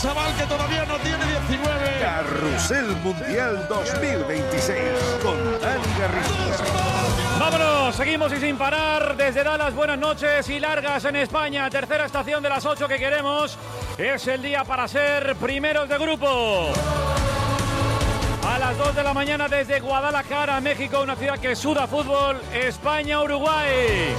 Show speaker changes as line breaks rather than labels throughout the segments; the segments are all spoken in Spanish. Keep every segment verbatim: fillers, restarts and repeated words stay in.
chaval que todavía no tiene diecinueve.
Carrusel Mundial dos mil veintiséis con Dani Garrido.
Vámonos, seguimos y sin parar desde Dallas. Buenas noches y largas en España. Tercera estación de las ocho que queremos. Es el día para ser primeros de grupo. A las dos de la mañana desde Guadalajara, México, una ciudad que suda fútbol. España-Uruguay.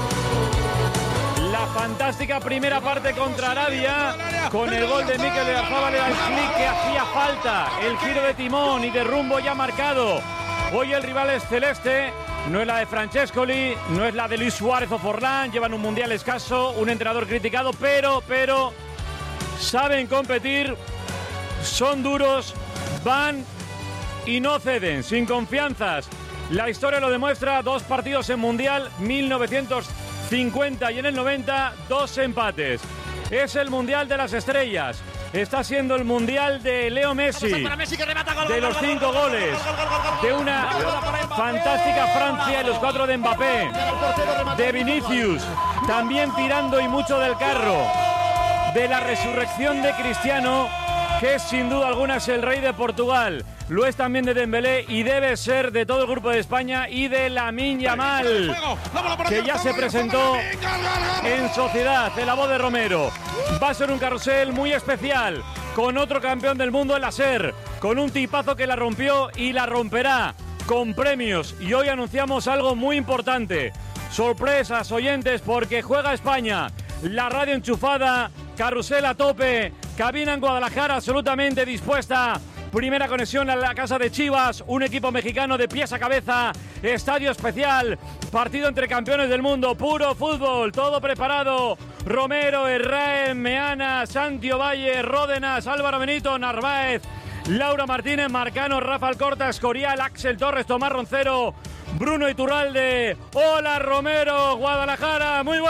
La fantástica primera parte contra Arabia, con el gol de Mikel Oyarzabal, era el clic que hacía falta, el giro de timón y de rumbo ya marcado. Hoy el rival es celeste, no es la de Francescoli, no es la de Luis Suárez o Forlán, llevan un mundial escaso, un entrenador criticado, pero, pero, saben competir, son duros, van y no ceden, sin confianzas. La historia lo demuestra, dos partidos en mundial, mil novecientos cincuenta y en el noventa, dos empates. Es el Mundial de las Estrellas. Está siendo el Mundial de Leo Messi, de los cinco goles, de una fantástica Francia y los cuatro de Mbappé, de Vinicius, también tirando y mucho del carro, de la resurrección de Cristiano, que sin duda alguna es el rey de Portugal. Lo es también de Dembélé y debe ser de todo el grupo de España y de Lamine Yamal, que ya se presentó en Sociedad, de la voz de Romero. Va a ser un carrusel muy especial, con otro campeón del mundo, el Aser, con un tipazo que la rompió y la romperá, con premios. Y hoy anunciamos algo muy importante. Sorpresas, oyentes, porque juega España. La radio enchufada, carrusel a tope, cabina en Guadalajara absolutamente dispuesta. Primera conexión a la casa de Chivas, un equipo mexicano de pies a cabeza, estadio especial, partido entre campeones del mundo, puro fútbol, todo preparado. Romero, Herrera, Meana, Santi Ovalle, Ródenas, Álvaro Benito, Narváez, Laura Martínez, Marcano, Rafa Alcorta, Escorial, Axel Torres, Tomás Roncero, Bruno Iturralde. Hola Romero, Guadalajara, muy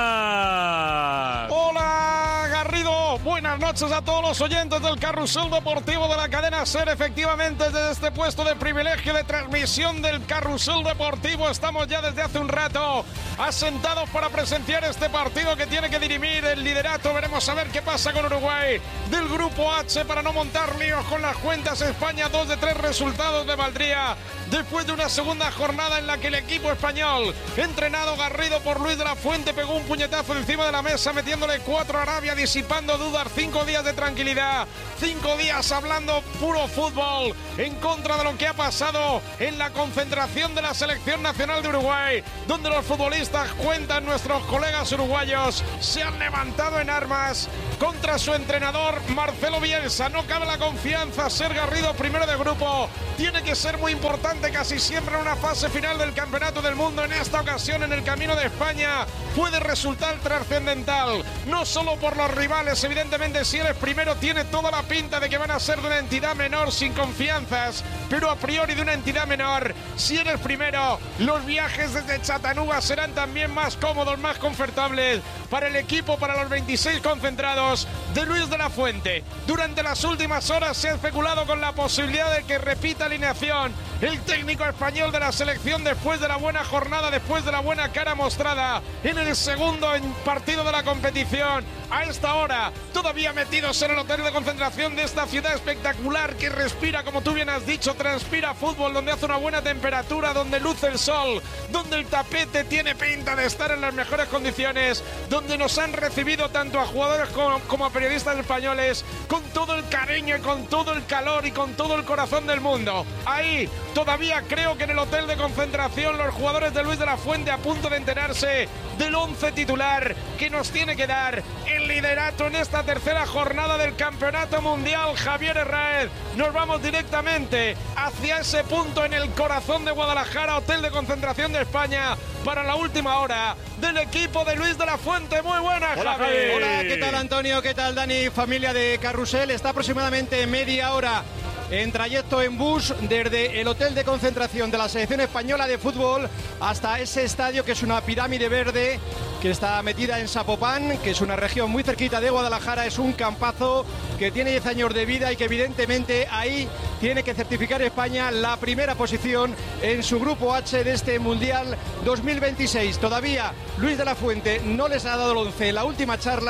buenas.
Hola Garrido, buenas noches a todos los oyentes del Carrusel Deportivo de la cadena SER. Efectivamente, desde este puesto de privilegio de transmisión del Carrusel Deportivo estamos ya desde hace un rato asentados para presenciar este partido que tiene que dirimir el liderato. Veremos a ver qué pasa con Uruguay del grupo H para no montar líos con las cuentas. España, dos de tres resultados le valdría después de una segunda jornada en la que el equipo español, entrenado Garrido por Luis de la Fuente, pegó un puñetazo encima de la mesa metiéndole cuatro a Arabia, disipando dudas. Cinco días de tranquilidad, cinco días hablando puro fútbol en contra de lo que ha pasado en la concentración de la selección nacional de Uruguay, donde los futbolistas, cuentan nuestros colegas uruguayos, se han levantado en armas contra su entrenador Marcelo Bielsa. No cabe la confianza, ser Garrido primero de grupo tiene que ser muy importante casi siempre en una fase final del Campeonato del Mundo. En esta ocasión, en el camino de España, puede resultar trascendental, no solo por los rivales. Evidentemente, si eres primero tiene toda la pinta de que van a ser de una entidad menor sin confianzas, pero a priori de una entidad menor. Si eres primero, los viajes desde Chattanooga serán también más cómodos, más confortables para el equipo, para los veintiséis concentrados de Luis de la Fuente. Durante las últimas horas se ha especulado con la posibilidad de que repita alineación el técnico español de la selección después de la buena jornada, después de la buena cara mostrada en el segundo partido de la competición. A esta hora, todavía metidos en el hotel de concentración de esta ciudad espectacular que respira, como tú bien has dicho, transpira fútbol, donde hace una buena temperatura, donde luce el sol, donde el tapete tiene pinta de estar en las mejores condiciones, donde nos han recibido tanto a jugadores como, como a periodistas españoles con todo el cariño y con todo el calor y con todo el corazón del mundo. Ahí, todavía creo que en el hotel de concentración, los jugadores de Luis de la Fuente a punto de enterarse del once titular que nos tiene que dar el liderato en esta tercera jornada del Campeonato Mundial. Javier Herrera, nos vamos directamente hacia ese punto en el corazón de Guadalajara, hotel de concentración de España, para la última hora del equipo de Luis de la Fuente. Muy buenas,
Hola,
Javi.
Javi.
Hola, ¿qué tal Antonio? ¿Qué tal Dani? Familia de Carrusel, está aproximadamente media hora en trayecto en bus desde el hotel de concentración de la selección española de fútbol hasta ese estadio que es una pirámide verde que está metida en Zapopan, que es una región muy cerquita de Guadalajara. Es un campazo que tiene diez años de vida y que evidentemente ahí tiene que certificar España la primera posición en su grupo H de este Mundial dos mil veintiséis. Todavía Luis de la Fuente no les ha dado el once en la última charla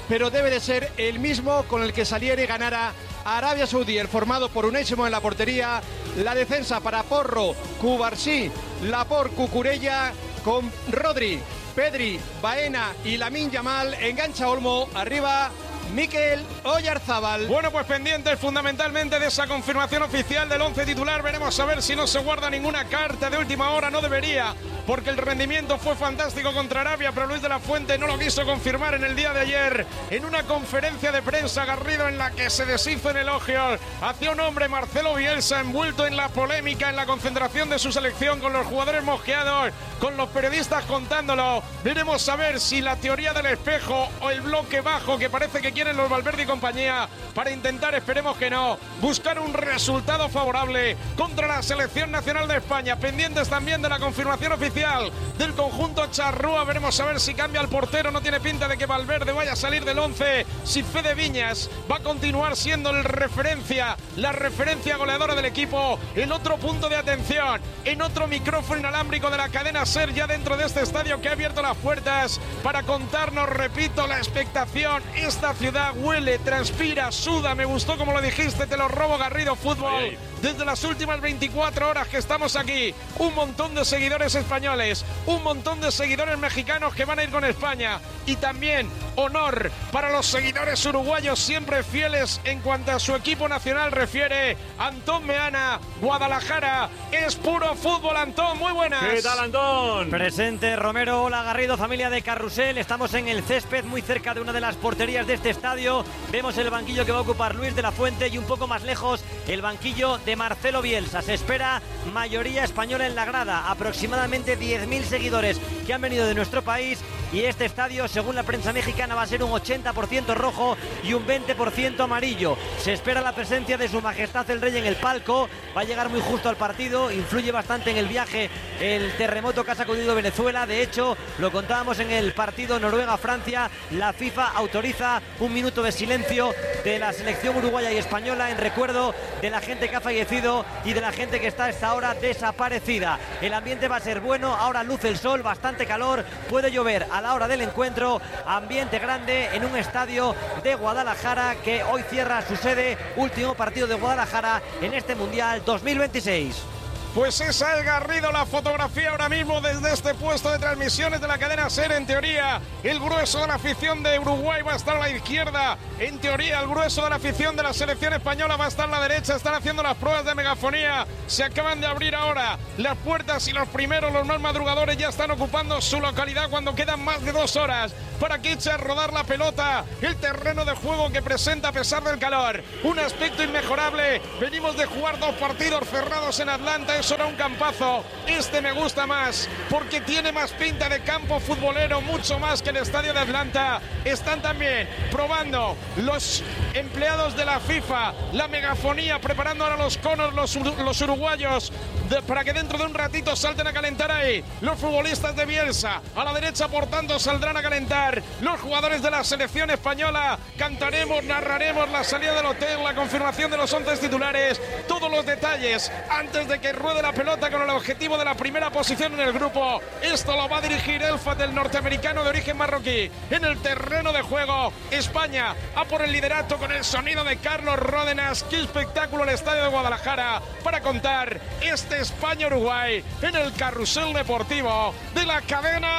pero debe de ser el mismo con el que saliera y ganara Arabia Saudí, el formado por Unai Simón en la portería, la defensa para Porro, Cubarsí, Laporte, Cucurella, con Rodri, Pedri, Baena y Lamine Yamal, engancha Olmo, arriba Mikel Oyarzábal.
Bueno, pues pendientes fundamentalmente de esa confirmación oficial del once titular. Veremos a ver si no se guarda ninguna carta de última hora. No debería, porque el rendimiento fue fantástico contra Arabia, pero Luis de la Fuente no lo quiso confirmar en el día de ayer en una conferencia de prensa, Garrido, en la que se deshizo en elogios hacia un hombre, Marcelo Bielsa, envuelto en la polémica, en la concentración de su selección, con los jugadores mosqueados, con los periodistas contándolo. Veremos a ver si la teoría del espejo o el bloque bajo que parece que quieren los Valverde y compañía para intentar, esperemos que no, buscar un resultado favorable contra la selección nacional de España. Pendientes también de la confirmación oficial del conjunto charrúa. Veremos a ver si cambia el portero. No tiene pinta de que Valverde vaya a salir del once. Si Fede Viñas va a continuar siendo el referencia, la referencia goleadora del equipo. En otro punto de atención, en otro micrófono inalámbrico de la cadena SER, ya dentro de este estadio que ha abierto las puertas para contarnos, repito, la expectación. Esta ciudad huele, transpira, suda. Me gustó como lo dijiste, te lo robo, Garrido. Fútbol. Ay. Desde las últimas veinticuatro horas que estamos aquí, un montón de seguidores españoles, un montón de seguidores mexicanos que van a ir con España, y también honor para los seguidores uruguayos, siempre fieles en cuanto a su equipo nacional refiere. Antón Meana, Guadalajara, es puro fútbol. Antón, muy buenas.
¿Qué tal, Antón?
Presente, Romero. Hola, Garrido, familia de Carrusel. Estamos en el césped, muy cerca de una de las porterías de este estadio. Vemos el banquillo que va a ocupar Luis de la Fuente y un poco más lejos el banquillo de Marcelo Bielsa. Se espera mayoría española en la grada, aproximadamente diez mil seguidores que han venido de nuestro país, y este estadio, según la prensa mexicana, va a ser un ochenta por ciento rojo y un veinte por ciento amarillo. Se espera la presencia de Su Majestad el Rey en el palco. Va a llegar muy justo al partido. Influye bastante en el viaje el terremoto que ha sacudido Venezuela. De hecho, lo contábamos en el partido Noruega-Francia, la FIFA autoriza un minuto de silencio de la selección uruguaya y española en recuerdo de la gente que ha fallecido y de la gente que está a esta hora desaparecida. El ambiente va a ser bueno. Ahora luce el sol, bastante calor, puede llover a la hora del encuentro. Ambiente grande en un estadio de Guadalajara que hoy cierra su sede. Último partido de Guadalajara en este Mundial dos mil veintiséis.
Pues esa es, Garrido, la fotografía ahora mismo desde este puesto de transmisiones de la cadena SER. En teoría, el grueso de la afición de Uruguay va a estar a la izquierda. En teoría, el grueso de la afición de la selección española va a estar a la derecha. Están haciendo las pruebas de megafonía. Se acaban de abrir ahora las puertas y los primeros, los más madrugadores, ya están ocupando su localidad cuando quedan más de dos horas para que eche a rodar la pelota. El terreno de juego que presenta, a pesar del calor, un aspecto inmejorable. Venimos de jugar dos partidos cerrados en Atlanta. Eso era un campazo. Este me gusta más porque tiene más pinta de campo futbolero, mucho más que el estadio de Atlanta. Están también probando los empleados de la FIFA la megafonía, preparando ahora los conos los, los uruguayos de, para que dentro de un ratito salten a calentar ahí los futbolistas de Bielsa. A la derecha, por tanto, saldrán a calentar los jugadores de la selección española. Cantaremos, narraremos la salida del hotel, la confirmación de los once titulares, todos los detalles antes de que ruede la pelota con el objetivo de la primera posición en el grupo. Esto lo va a dirigir Elfat, el norteamericano de origen marroquí. En el terreno de juego, España a por el liderato con el sonido de Carlos Ródenas. Qué espectáculo el estadio de Guadalajara para contar este España-Uruguay en el carrusel deportivo de la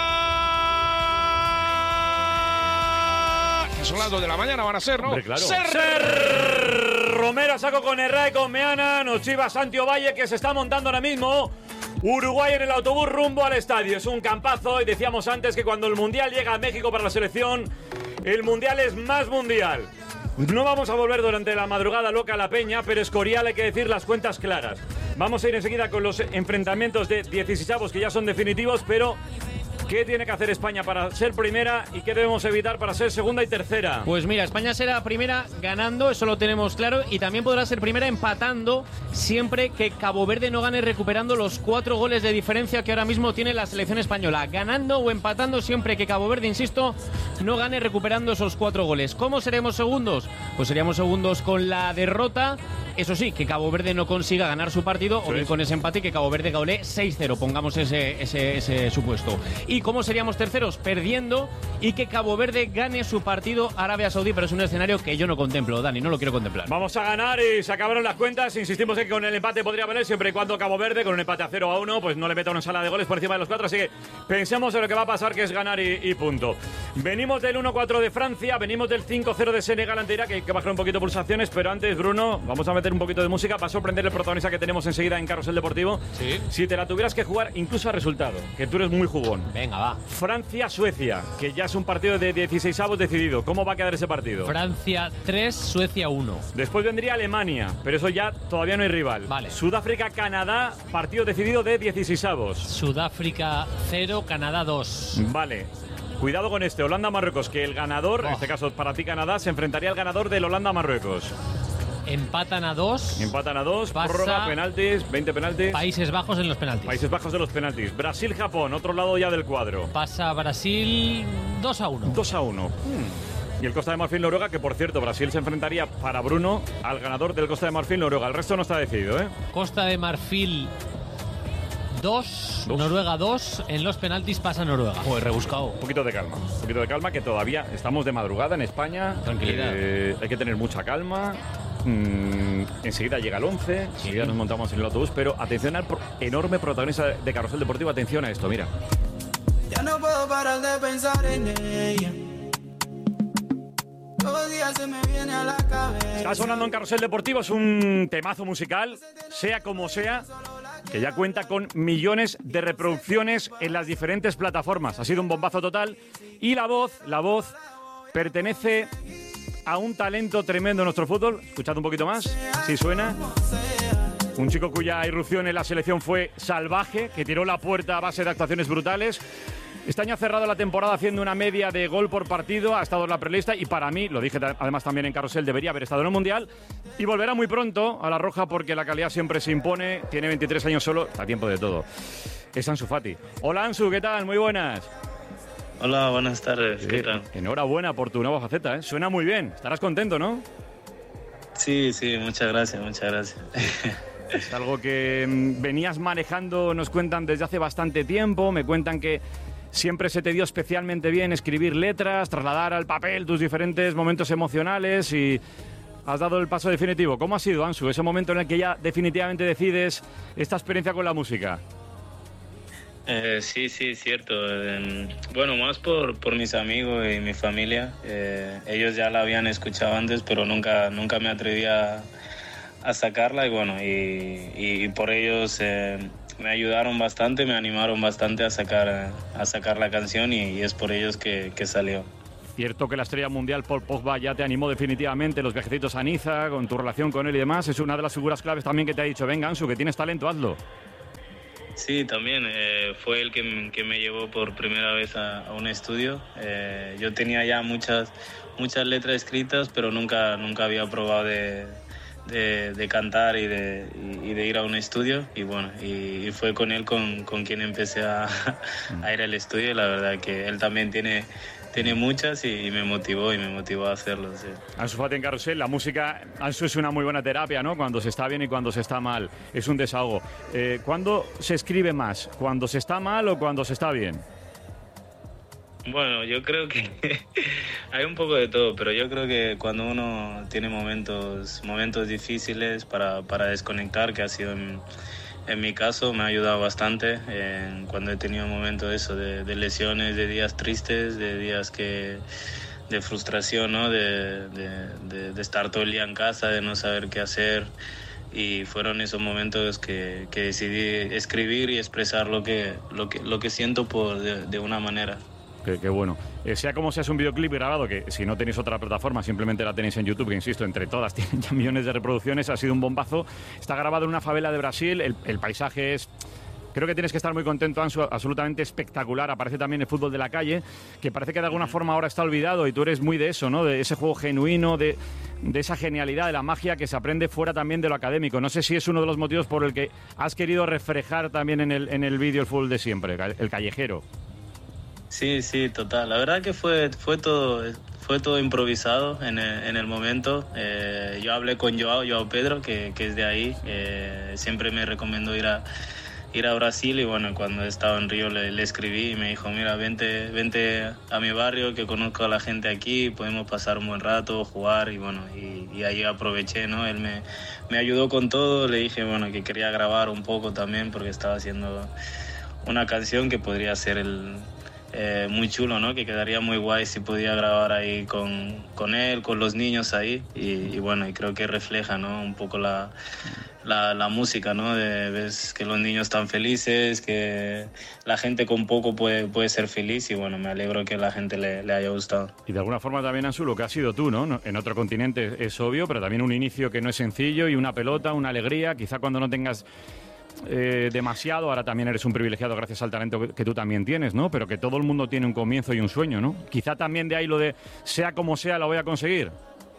cadena. Son las dos de la mañana, van a ser, ¿no?
Hombre, claro.
Ser.
Ser. Romero saco con Herrera y con Meana. Nos chiva Santi Ovalle, que se está montando ahora mismo Uruguay en el autobús rumbo al estadio. Es un campazo, y decíamos antes que cuando el Mundial llega a México para la selección, el Mundial es más mundial. No vamos a volver durante la madrugada loca a la Peña, pero Escorial hay que decir las cuentas claras. Vamos a ir enseguida con los enfrentamientos de dieciseisavos que ya son definitivos, pero ¿qué tiene que hacer España para ser primera y qué debemos evitar para ser segunda y tercera?
Pues mira, España será primera ganando, eso lo tenemos claro, y también podrá ser primera empatando siempre que Cabo Verde no gane, recuperando los cuatro goles de diferencia que ahora mismo tiene la selección española. Ganando o empatando siempre que Cabo Verde, insisto, no gane, recuperando esos cuatro goles. ¿Cómo seremos segundos? Pues seríamos segundos con la derrota Eso sí, que Cabo Verde no consiga ganar su partido, o bien con ese empate que Cabo Verde golee seis cero, pongamos ese, ese, ese supuesto. ¿Y cómo seríamos terceros? Perdiendo, y que Cabo Verde gane su partido a Arabia Saudí, pero es un escenario que yo no contemplo, Dani, no lo quiero contemplar.
Vamos a ganar y se acabaron las cuentas. Insistimos en que con el empate podría valer siempre y cuando Cabo Verde, con un empate a cero a uno, pues no le meta una sala de goles por encima de los cuatro. Así que pensemos en lo que va a pasar, que es ganar y, y punto. Venimos del uno cuatro de Francia, venimos del cinco cero de Senegal ante Irak, que hay que bajar un poquito pulsaciones, pero antes, Bruno, vamos a meter un poquito de música para sorprender el protagonista que tenemos enseguida en Carrusel Deportivo.
Sí.
Si te la tuvieras que jugar incluso a resultado, que tú eres muy jugón.
Venga, va.
Francia-Suecia, que ya es un partido de dieciseisavos decidido. ¿Cómo va a quedar ese partido?
Francia tres, Suecia uno.
Después vendría Alemania, pero eso ya todavía no hay rival.
Vale.
Sudáfrica-Canadá, partido decidido de dieciseisavos.
Sudáfrica cero, Canadá dos.
Vale. Cuidado con este, Holanda-Marruecos, que el ganador,
Oh.
en este caso para ti Canadá, se enfrentaría al ganador del Holanda-Marruecos.
Empatan a dos.
Empatan a dos,
Pasa
prórroga, penaltis, veinte penaltis.
Países Bajos en los penaltis.
Países Bajos de los penaltis. Brasil-Japón, otro lado ya del cuadro.
Pasa Brasil dos a uno.
dos a uno. Hmm. Y el Costa de Marfil-Noruega, que por cierto, Brasil se enfrentaría para Bruno al ganador del Costa de Marfil-Noruega. El resto no está decidido, ¿eh?
Costa de Marfil dos,
Dos.
Noruega dos. En los penaltis pasa Noruega.
Joder, rebuscado.
Un poquito de calma, un poquito de calma, que todavía estamos de madrugada en España.
Tranquilidad.
Eh, hay que tener mucha calma. Mm, enseguida llega el once, enseguida nos montamos en el autobús, pero atención al pro- enorme protagonista de Carrusel Deportivo. Atención a esto, mira.
Ya no puedo parar de pensar en ella. Todos los días se me viene a la cabeza.
Está sonando en Carrusel Deportivo, es un temazo musical, sea como sea, que ya cuenta con millones de reproducciones en las diferentes plataformas. Ha sido un bombazo total. Y la voz, la voz pertenece a un talento tremendo en nuestro fútbol. Escuchad un poquito más, si suena. Un chico cuya irrupción en la selección fue salvaje, que tiró la puerta a base de actuaciones brutales. Este año ha cerrado la temporada haciendo una media de gol por partido, ha estado en la prelista y para mí, lo dije además también en Carrusel, debería haber estado en el Mundial y volverá muy pronto a la roja porque la calidad siempre se impone. Tiene veintitrés años solo, está a tiempo de todo. Es Ansu Fati. Hola Ansu, ¿qué tal? Muy buenas.
Hola, buenas tardes. ¿Qué
Eh,
tal?
Enhorabuena por tu nueva faceta, ¿eh? Suena muy bien, estarás contento, ¿no?
Sí, sí, muchas gracias, muchas gracias.
Es algo que mm, venías manejando, nos cuentan desde hace bastante tiempo, me cuentan que siempre se te dio especialmente bien escribir letras, trasladar al papel tus diferentes momentos emocionales y has dado el paso definitivo. ¿Cómo ha sido, Ansu, ese momento en el que ya definitivamente decides esta experiencia con la música?
Eh, sí, sí, cierto. Eh, bueno, más por, por mis amigos y mi familia. Eh, ellos ya la habían escuchado antes, pero nunca, nunca me atreví a, a sacarla y bueno, y, y, y por ellos eh, me ayudaron bastante, me animaron bastante a sacar, a sacar la canción y, y es por ellos que, que salió.
Cierto que la estrella mundial Paul Pogba ya te animó definitivamente, los viajecitos a Niza, con tu relación con él y demás. Es una de las figuras claves también que te ha dicho, venga Ansu, que tienes talento, hazlo.
Sí, también eh, fue el que, que me llevó por primera vez a, a un estudio. Eh, yo tenía ya muchas, muchas letras escritas, pero nunca, nunca había probado de, de, de cantar y de, y, y de ir a un estudio. Y bueno, y, y fue con él con, con quien empecé a, a ir al estudio. Y la verdad que él también tiene... Tiene muchas y, y me motivó y me motivó a hacerlo. Sí.
Ansu Fati en Carrusel, la música, Ansu, es una muy buena terapia, ¿no? Cuando se está bien y cuando se está mal. Es un desahogo. Eh, ¿Cuándo se escribe más? ¿Cuando se está mal o cuando se está bien?
Bueno, yo creo que hay un poco de todo, pero yo creo que cuando uno tiene momentos, momentos difíciles para, para desconectar, que ha sido en, en mi caso, me ha ayudado bastante eh, cuando he tenido momentos de eso, de, de lesiones, de días tristes, de días que de frustración, ¿no? de, de, de, de estar todo el día en casa, de no saber qué hacer. Y fueron esos momentos que, que decidí escribir y expresar lo que, lo que, lo que siento por, de, de una manera.
Qué, qué bueno. Eh, sea como sea, es un videoclip grabado que si no tenéis otra plataforma, simplemente la tenéis en YouTube, que insisto, entre todas tienen ya millones de reproducciones, ha sido un bombazo. Está grabado en una favela de Brasil, el, el paisaje es... Creo que tienes que estar muy contento, Ansu, absolutamente espectacular. Aparece también el fútbol de la calle, que parece que de alguna forma ahora está olvidado y tú eres muy de eso, ¿no? De ese juego genuino, de, de esa genialidad, de la magia que se aprende fuera también de lo académico. No sé si es uno de los motivos por el que has querido reflejar también en el, en el vídeo el fútbol de siempre, el callejero.
Sí, sí, total. La verdad que fue, fue todo, fue todo improvisado en el, en el momento. Eh, yo hablé con Joao, Joao Pedro, que, que es de ahí. Eh, siempre me recomendó ir a, ir a Brasil y bueno, cuando estaba en Río le, le escribí y me dijo, mira, vente, vente a mi barrio, que conozco a la gente aquí, podemos pasar un buen rato, jugar y bueno, y, y ahí aproveché, ¿no? Él me, me ayudó con todo, le dije, bueno, que quería grabar un poco también porque estaba haciendo una canción que podría ser el... Eh, muy chulo, ¿no? Que quedaría muy guay si podía grabar ahí con, con él, con los niños ahí y, y bueno, y creo que refleja, ¿no? Un poco la, la, la música, ¿no? De, ves que los niños están felices, que la gente con poco puede, puede ser feliz y bueno, me alegro que a la gente le, le haya gustado.
Y de alguna forma también, Ansu, lo que has sido tú, ¿no? En otro continente es obvio, pero también un inicio que no es sencillo y una pelota, una alegría, quizá cuando no tengas... Eh, demasiado, ahora también eres un privilegiado gracias al talento que, que tú también tienes, ¿no? Pero que todo el mundo tiene un comienzo y un sueño, ¿no? Quizá también de ahí lo de sea como sea, lo voy a conseguir.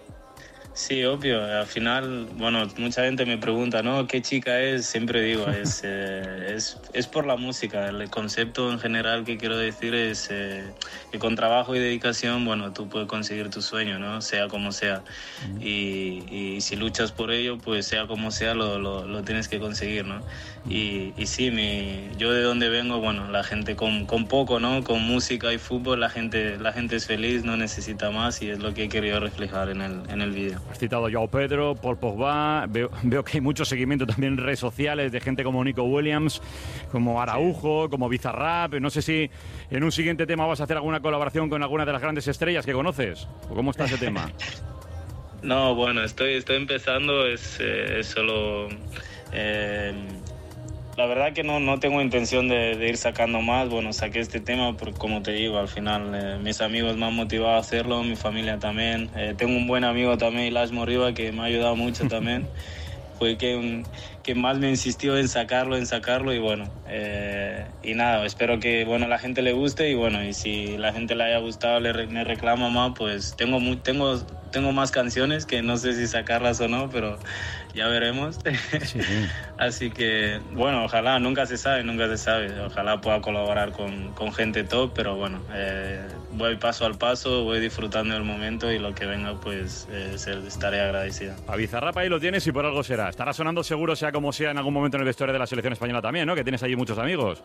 Sí, obvio. Al final, bueno, mucha gente me pregunta, ¿no? ¿Qué chica es? Siempre digo, es, eh, es, es por la música. El concepto en general que quiero decir es eh, que con trabajo y dedicación, bueno, tú puedes conseguir tu sueño, ¿no? Sea como sea. Uh-huh. Y, y si luchas por ello, pues sea como sea, lo, lo, lo tienes que conseguir, ¿no? Y, y sí, mi, yo de donde vengo, bueno, la gente con, con poco, ¿no? Con música y fútbol, la gente, la gente es feliz, no necesita más y es lo que he querido reflejar en el, en el vídeo.
Has citado a Joao Pedro, Paul Pogba, veo, veo que hay mucho seguimiento también en redes sociales de gente como Nico Williams, como Araujo, sí, como Bizarrap. No sé si en un siguiente tema vas a hacer alguna colaboración con alguna de las grandes estrellas que conoces, o cómo está ese tema.
No, bueno, estoy, estoy empezando, es, eh, es solo... Eh, la verdad que no, no tengo intención de, de ir sacando más. Bueno, saqué este tema porque, como te digo, al final eh, mis amigos me han motivado a hacerlo, mi familia también. Eh, tengo un buen amigo también, Ilash Moriba, que me ha ayudado mucho también. Fue quien, quien más me insistió en sacarlo, en sacarlo y bueno, eh, y nada, espero que bueno, a la gente le guste y bueno, y si la gente le haya gustado, le, me reclama más, pues tengo, muy, tengo, tengo más canciones que no sé si sacarlas o no, pero ya veremos. Sí, sí. Así que bueno, ojalá, nunca se sabe, nunca se sabe, ojalá pueda colaborar con, con gente top, pero bueno, eh, voy paso al paso, voy disfrutando del momento y lo que venga pues eh, estaré agradecido.
A Bizarrap ahí lo tienes y por algo será. Estará sonando seguro, sea como sea, en algún momento en el vestuario de la selección española también, ¿no? Que tienes allí muchos amigos.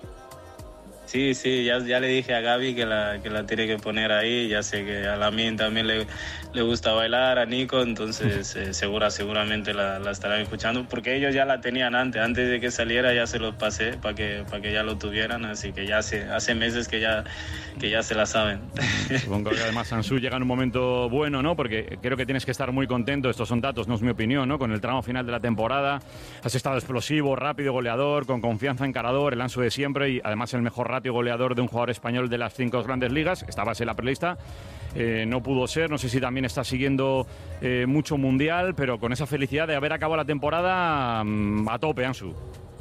Sí, sí, ya, ya le dije a Gaby que la, que la tiene que poner ahí. Ya sé que a Lamine también le, le gusta bailar, a Nico, entonces eh, segura, seguramente la, la estarán escuchando, porque ellos ya la tenían antes, antes de que saliera ya se los pasé para que, para que ya lo tuvieran, así que ya hace, hace meses que ya, que ya se la saben.
Supongo que además Ansu llega en un momento bueno, ¿no? Porque creo que tienes que estar muy contento, estos son datos, no es mi opinión, ¿no? Con el tramo final de la temporada, has estado explosivo, rápido, goleador, con confianza, encarador, el Ansu de siempre y además el mejor ratio goleador de un jugador español de las cinco grandes ligas. Estabas en la prelista, eh, no pudo ser, no sé si también estás siguiendo eh, mucho mundial, pero con esa felicidad de haber acabado la temporada um, a tope, Ansu.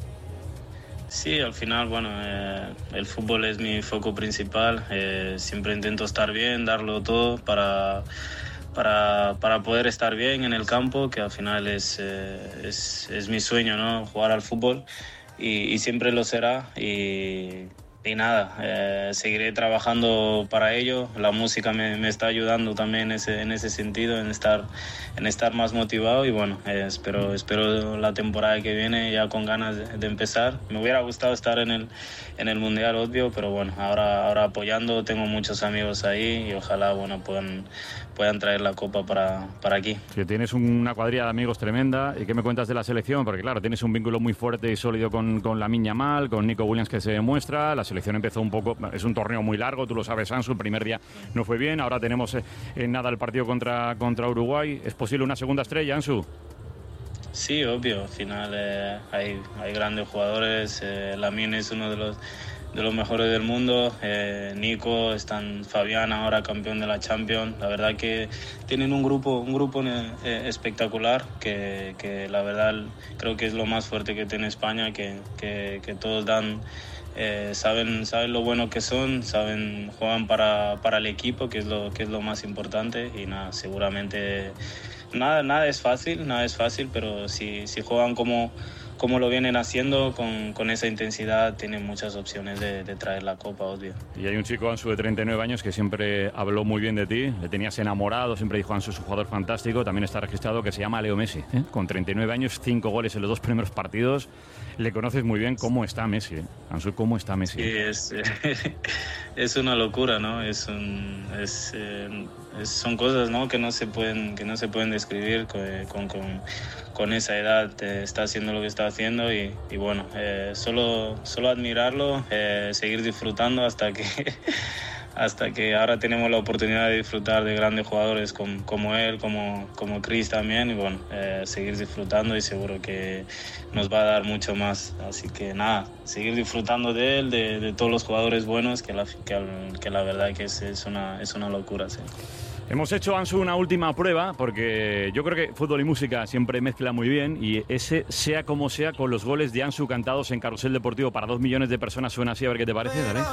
Sí, al final, bueno, eh, el fútbol es mi foco principal, eh, siempre intento estar bien, darlo todo para... Para, para poder estar bien en el campo, que al final es, eh, es, es mi sueño, ¿no? Jugar al fútbol y, y siempre lo será y, y nada, eh, seguiré trabajando para ello. La música me, me está ayudando también en ese, en ese sentido, en estar, en estar más motivado y bueno, eh, espero, espero la temporada que viene ya con ganas de, de empezar. Me hubiera gustado estar en el, en el Mundial, obvio, pero bueno, ahora, ahora apoyando, tengo muchos amigos ahí y ojalá bueno, puedan, puedan traer la copa para, para aquí.
Que tienes una cuadrilla de amigos tremenda. ¿Y qué me cuentas de la selección? Porque claro, tienes un vínculo muy fuerte y sólido con, con Lamine Yamal, con Nico Williams que se demuestra. La selección empezó un poco, es un torneo muy largo, tú lo sabes, Ansu, el primer día no fue bien, ahora tenemos eh, en nada el partido contra, contra Uruguay. ¿Es posible una segunda estrella, Ansu?
Sí, obvio, al final eh, hay, hay grandes jugadores, eh, Lamine es uno de los de los mejores del mundo, eh, Nico, están Fabián ahora campeón de la Champions, la verdad que tienen un grupo un grupo eh, espectacular que, que la verdad creo que es lo más fuerte que tiene España, que, que, que todos dan eh, saben saben lo bueno que son, saben juegan para, para el equipo, que es lo que es lo más importante y nada, seguramente nada nada es fácil, nada es fácil, pero si, si juegan como como lo vienen haciendo, con, con esa intensidad, tienen muchas opciones de, de traer la Copa, obvio.
Y hay un chico, Ansu, de treinta y nueve años, que siempre habló muy bien de ti, le tenías enamorado, siempre dijo Ansu es un jugador fantástico, también está registrado, que se llama Leo Messi, ¿eh? Con treinta y nueve años, cinco goles en los dos primeros partidos, le conoces muy bien. ¿Cómo está Messi? ¿eh? Ansu, ¿cómo está Messi?
Sí, es, es una locura, ¿no? Es un, es, eh, es, son cosas, ¿no?, que no se pueden, que no se pueden describir con, con, con, con esa edad. Eh, está haciendo lo que está haciendo y, y bueno, eh, solo, solo admirarlo, eh, seguir disfrutando hasta que hasta que ahora tenemos la oportunidad de disfrutar de grandes jugadores como, como él, como, como Chris también, y bueno, eh, seguir disfrutando y seguro que nos va a dar mucho más. Así que nada, seguir disfrutando de él, de, de todos los jugadores buenos, que la, que, que la verdad que es, es, una, es una locura, sí.
Hemos hecho, Ansu, una última prueba, porque yo creo que fútbol y música siempre mezcla muy bien, y ese, sea como sea, con los goles de Ansu cantados en Carrusel Deportivo para dos millones de personas, suena así. A ver qué te parece, dale.